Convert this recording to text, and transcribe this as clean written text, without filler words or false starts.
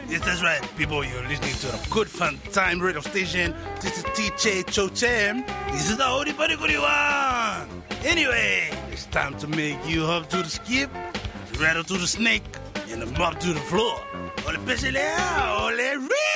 Yes, that's right, people. You're listening to the Good Fun Time radio station. This is TJ Chochem. This is the Holy Buddy Goody One. Anyway, it's time to make you hop to the skip, rattle to the snake, and the mop to the floor. Ole pesele, ole rip.